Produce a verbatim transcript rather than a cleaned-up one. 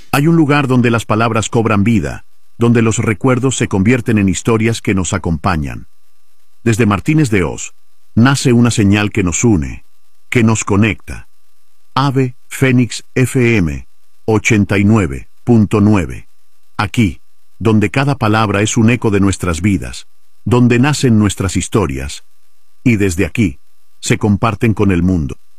Hay un lugar donde las palabras cobran vida, donde los recuerdos se convierten en historias que nos acompañan. Desde Martínez de Oz, nace una señal que nos une, que nos conecta. Ave Fénix F M ochenta y nueve punto nueve. Aquí, donde cada palabra es un eco de nuestras vidas, donde nacen nuestras historias, y desde aquí, se comparten con el mundo.